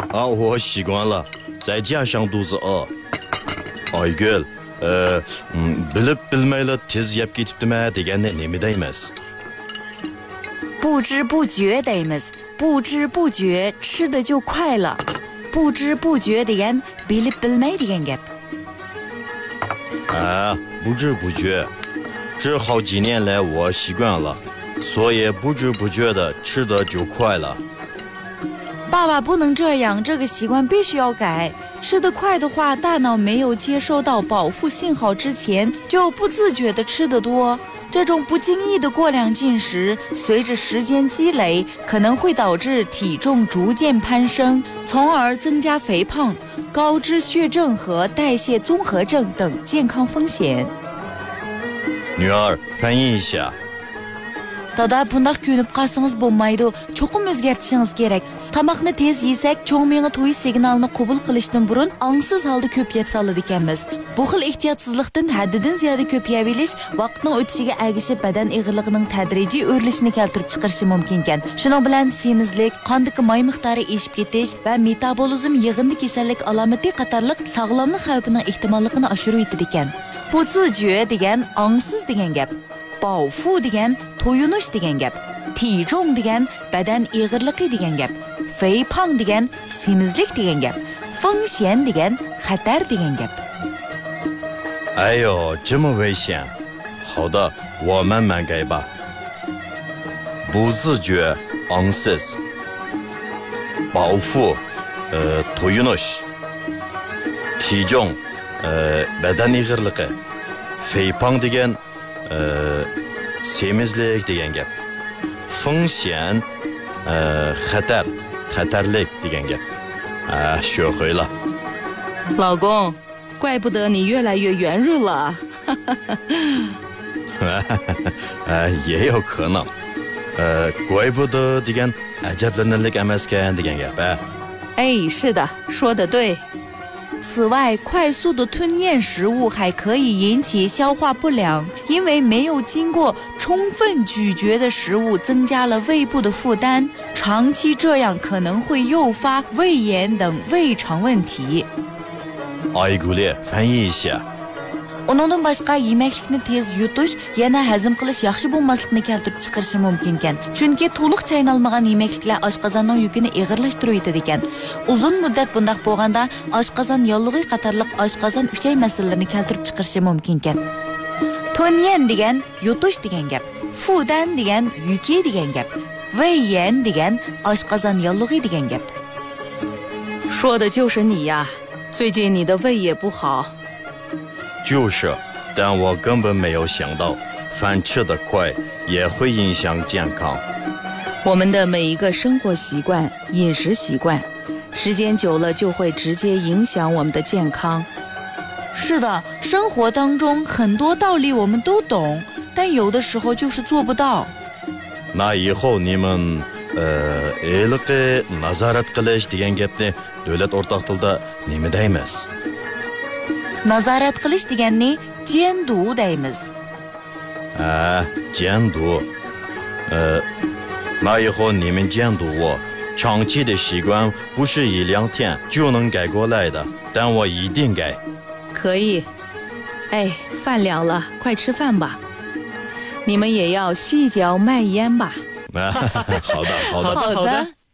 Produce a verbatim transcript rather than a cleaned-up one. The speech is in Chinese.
啊，我习惯了，再加上肚子饿。Aygül, e, bilib bilmayli tez yeb ketibdimi deganni nima deymiz? 不知不觉 deymiz. 不知不觉吃的就快了。不知不觉degan bilib bilmay degan gap. 啊，不知不觉，这好几年来我习惯了，所以不知不觉的吃的就快了。 爸爸不能这样，这个习惯必须要改。吃得快的话，大脑没有接收到保护信号之前，就不自觉地吃得多。这种不经意的过量进食，随着时间积累，可能会导致体重逐渐攀升，从而增加肥胖、高脂血症和代谢综合症等健康风险。 女儿，翻译一下。 Dada, bundaq ko'nib qolsangiz bo'lmaydi. Cho'qim o'zgartishingiz kerak. Tamoqni tez yesak, cho'ng miya to'yish signalini qabul qilishdan burun ongsiz holda ko'p yeb soladi ekanmiz. Bu xil ehtiyotsizlikdan haddidan ziyoda ko'p yeb olish vaqtning o'tishiga ergashib badan eg'irligining tadrijiy o'rilishini keltirib chiqarishi mumkin ekan. Shuning bilan semizlik, qondagi moy miqdori eshib ketish va metabolizm yig'indi kasallik alomati qatorliq sog'lomlik xavfining ehtimolligini oshirib yetadi ekan. Bu zijue degan ongsiz degan gap. 保护 degan to'yinish degan gap. 体重 degan badan eg'irligi degan gap. 肥胖 degan semizlik degan gap. 风险 degan xatar degan gap. 哎呦，这么危险！好的，我慢慢改吧。不自觉 ongsiz， 保护 呃 to'yinish， 体重 呃 badan eg'irligi， 肥胖 degan呃 semizlik degan gap. 风险 呃 xatar xatarlik degan gap. 啊，学会了。 老公，怪不得你越来越圆润了。 呃，也有可能。呃，怪不得degan ajablanarlik emaskan degan gap. 哎，是的，说得对。 此外，快速的吞咽食物还可以引起消化不良，因为没有经过充分咀嚼的食物增加了胃部的负担，长期这样可能会诱发胃炎等胃肠问题。 Ayguli, 翻译一下。 Uningdan boshqa yemeklikni tez yutish yana hazm qilish yaxshi bo'lmaslikni keltirib chiqarishi mumkin ekan. Chunki to'liq chaynalmagan yemekliklar oshqozonning yukini eg'irlashtirib yetadi ekan. Uzun muddat bundaq bo'lganda oshqozon yollig'i qatorliq oshqozon uchay masalalarini keltirib chiqarishi mumkin ekan. To'nyan degan yutish degan gap. Fudan degan yuki degan gap. Veyyan degan oshqozon yollig'i degan gap. 说的就是你呀，最近你的胃也不好。 就是，但我根本没有想到，饭吃得快也会影响健康。 我们的每一个生活习惯、饮食习惯，时间久了就会直接影响我们的健康。 是的，生活当中很多道理我们都懂，但有的时候就是做不到。 那以后你们呃，eliqi nazorat qilish degan gapni davlat o'rtoq tilda nima deymiz? Nazorat qilish deganni监督 deymiz. 啊，监督。呃，那以后你们监督我，长期的习惯不是一两天就能改过来的，但我一定改。 可以。哎，饭凉了，快吃饭吧。你们也要细嚼慢咽吧。 好的，好的。 好的。